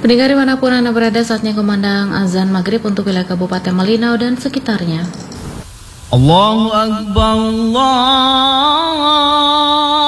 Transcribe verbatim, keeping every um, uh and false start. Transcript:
Pendengar dimanapun Anda berada, saatnya kumandang azan maghrib untuk wilayah Kabupaten Melinau dan sekitarnya. Allahu Akbar, Allah